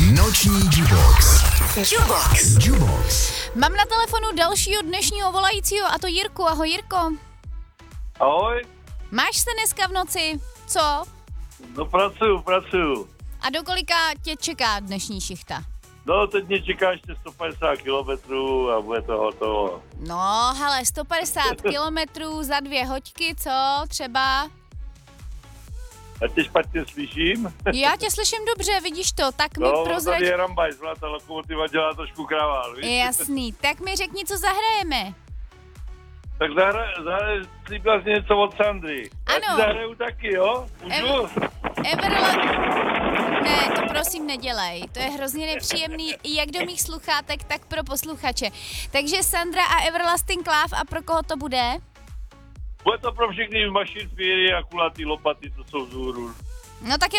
Noční Jubox. Jubox. Mám na telefonu dalšího dnešního volajícího, a to Jirku. Ahoj, Jirko. Ahoj. Máš se dneska v noci? Co? No pracuju. A do kolika tě čeká dnešní šichta? No, teď mě čeká ještě 150 kilometrů a bude to hotovo. No, hele, 150 kilometrů za 2 hoďky, co třeba? Já tě špatně slyším. Já tě slyším dobře, vidíš to, tak mi No, prozrať. tady je Rambaj, ta lokomotiva dělá trošku kravál, víš? Jasný, tak mi řekni, co zahrajeme. Tak slíbila jsi něco od Sandry. Ano. Já si zahraju taky, jo? Můžu? Ne, to prosím nedělej, to je hrozně nepříjemný jak do mých sluchátek, tak pro posluchače. Takže Sandra a Everlasting Love, a pro koho to bude? Bude to pro všechny Machine Theory a kulatý lopaty, co jsou vzhůru. No tak